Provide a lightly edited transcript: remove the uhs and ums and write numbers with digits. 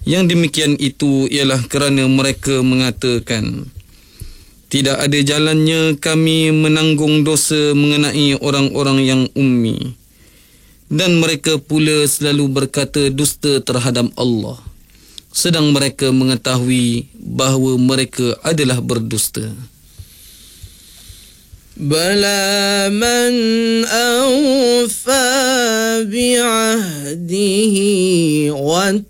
Yang demikian itu ialah kerana mereka mengatakan, tidak ada jalannya kami menanggung dosa mengenai orang-orang yang ummi. Dan mereka pula selalu berkata dusta terhadap Allah, sedang mereka mengetahui bahawa mereka adalah berdusta. Bala man awfa bi'ahdihi wa